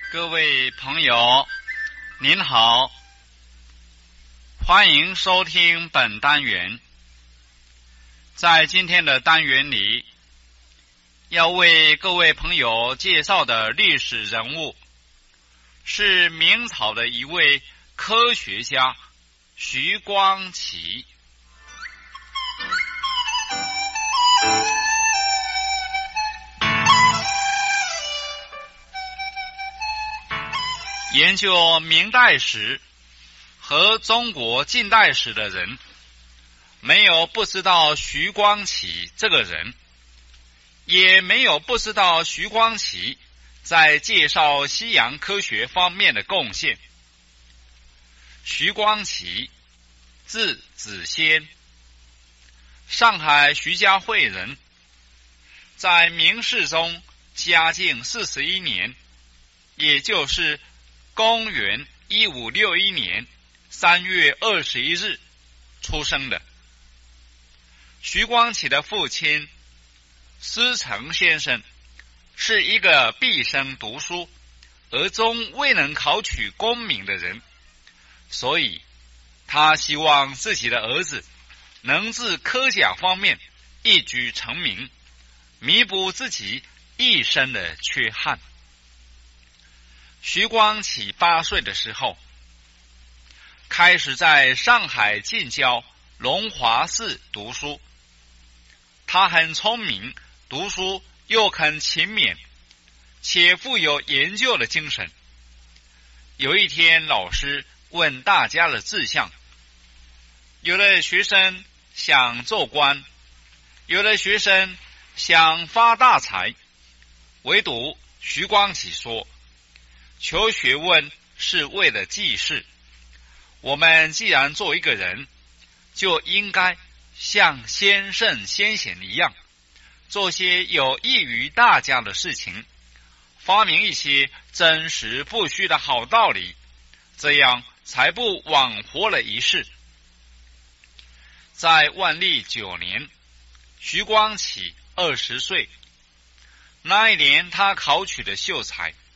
各位朋友，您好，欢迎收听本单元。在今天的单元里，要为各位朋友介绍的历史人物是明朝的一位科学家徐光启。研究明代史和中国近代史的人，没有不知道徐光启这个人，也没有不知道徐光启在介绍西洋科学方面的贡献。徐光启，字子先，上海徐家汇人，在明世宗嘉靖41年，也就是公元1561年3月21日出生的。徐光启的父亲司成先生是一个毕生读书而终未能考取功名的人，所以他希望自己的儿子能自科甲方面一举成名，弥补自己一生的缺憾。徐光启8岁的时候，开始在上海近郊龙华寺读书。他很聪明，读书又很勤勉，且富有研究的精神。有一天，老师问大家的志向，有的学生想做官，有的学生想发大财，唯独徐光启说，求学问是为了济世，我们既然做一个人，就应该像先圣先贤一样，做些有益于大家的事情，发明一些真实不虚的好道理，这样才不枉活了一世。在万历9年，徐光启20岁，那一年他考取了秀才。